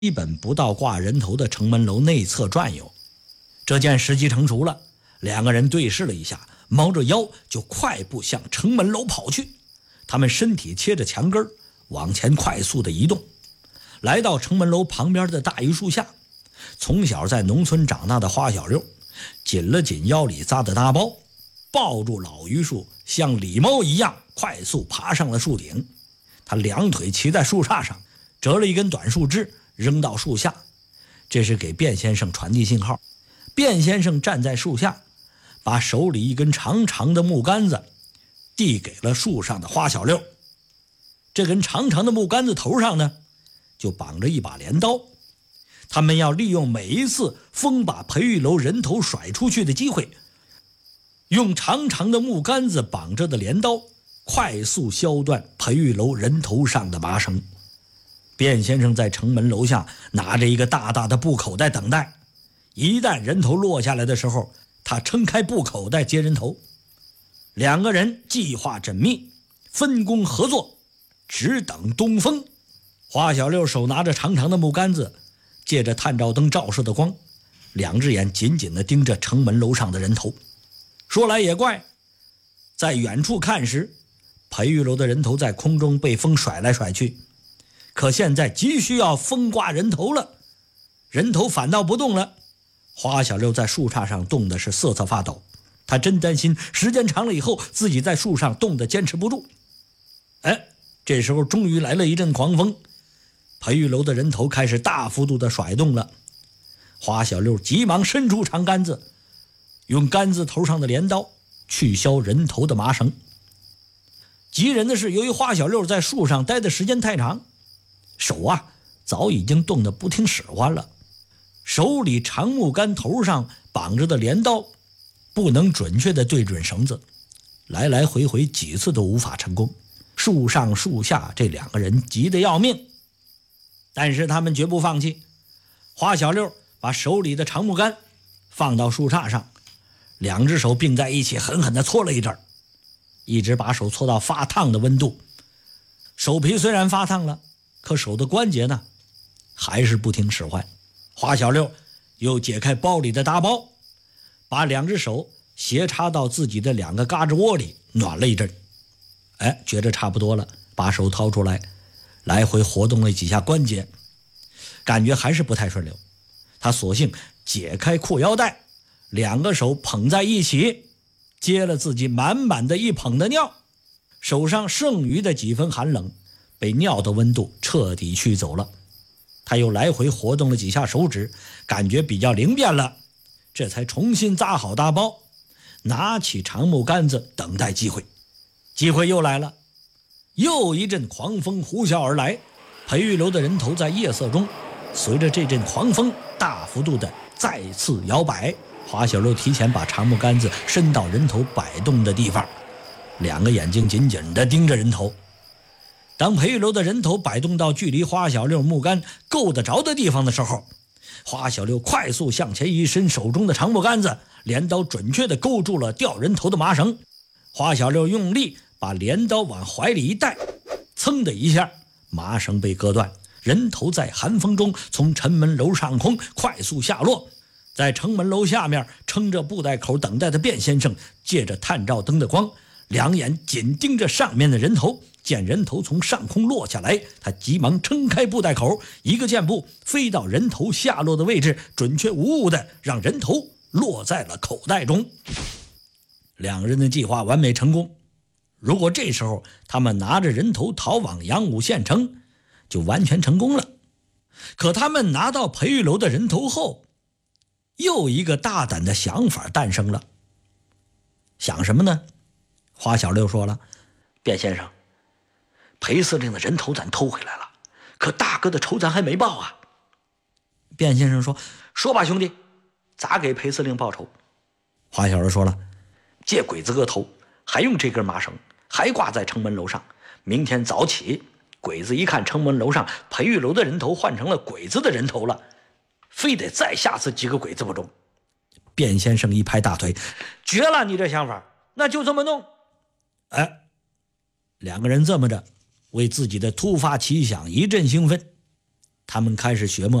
基本不到挂人头的城门楼内侧转悠。这件时机成熟了，两个人对视了一下，猫着腰就快步向城门楼跑去。他们身体贴着墙根，往前快速的移动，来到城门楼旁边的大榆树下。从小在农村长大的花小六紧了紧腰里扎的大包，抱住老榆树，像狸猫一样快速爬上了树顶。他两腿骑在树杈上，折了一根短树枝扔到树下，这是给卞先生传递信号。卞先生站在树下，把手里一根长长的木杆子递给了树上的花小六。这根长长的木杆子头上呢，就绑着一把镰刀。他们要利用每一次风把培育楼人头甩出去的机会，用长长的木杆子绑着的镰刀快速削断培育楼人头上的麻绳。卞先生在城门楼下拿着一个大大的布口袋等待，一旦人头落下来的时候，他撑开布口袋接人头。两个人计划缜密，分工合作，只等东风。花小六手拿着长长的木杆子，借着探照灯照射的光，两只眼紧紧地盯着城门楼上的人头。说来也怪，在远处看时，培育楼的人头在空中被风甩来甩去，可现在急需要风刮人头了，人头反倒不动了。花小六在树杈上冻的是瑟瑟发抖，他真担心时间长了以后自己在树上冻得坚持不住。这时候终于来了一阵狂风，培育楼的人头开始大幅度的甩动了。花小六急忙伸出长杆子，用杆子头上的镰刀去削人头的麻绳。急人的是，由于花小六在树上待的时间太长，手早已经冻得不听使唤了。手里长木杆头上绑着的镰刀不能准确地对准绳子，来来回回几次都无法成功。树上树下，这两个人急得要命，但是他们绝不放弃。花小六把手里的长木杆放到树杈上，两只手并在一起狠狠地搓了一阵，一直把手搓到发烫的温度。手皮虽然发烫了，可手的关节呢还是不听使唤。花小六又解开包里的大包，把两只手斜插到自己的两个胳肢窝里暖了一阵。觉着差不多了，把手掏出来，来回活动了几下关节，感觉还是不太顺溜。他索性解开裤腰带，两个手捧在一起，接了自己满满的一捧的尿。手上剩余的几分寒冷被尿的温度彻底驱走了。他又来回活动了几下手指，感觉比较灵便了，这才重新扎好大包，拿起长木杆子等待机会。机会又来了，又一阵狂风呼啸而来，培育楼的人头在夜色中随着这阵狂风大幅度的再次摇摆。花小六提前把长木杆子伸到人头摆动的地方，两个眼睛紧紧地盯着人头。当培育楼的人头摆动到距离花小六木杆够得着的地方的时候，花小六快速向前一伸手中的长木杆子，镰刀准确地勾住了吊人头的麻绳。花小六用力把镰刀往怀里一带，噌的一下，麻绳被割断，人头在寒风中从城门楼上空快速下落。在城门楼下面撑着布袋口等待的卞先生，借着探照灯的光，两眼紧盯着上面的人头。见人头从上空落下来，他急忙撑开布袋口，一个箭步飞到人头下落的位置，准确无误的让人头落在了口袋中。两人的计划完美成功，如果这时候他们拿着人头逃往阳武县城，就完全成功了。可他们拿到培育楼的人头后，又一个大胆的想法诞生了。想什么呢？花小六说了，卞先生，裴司令的人头咱偷回来了，可大哥的仇咱还没报啊。卞先生说，说吧兄弟，咋给裴司令报仇？花小六说了，借鬼子个头，还用这根麻绳，还挂在城门楼上。明天早起，鬼子一看城门楼上培育楼的人头换成了鬼子的人头了，非得再吓死几个鬼子不中。卞先生一拍大腿，绝了，你这想法，那就这么弄。两个人这么着，为自己的突发奇想一阵兴奋。 他们开始学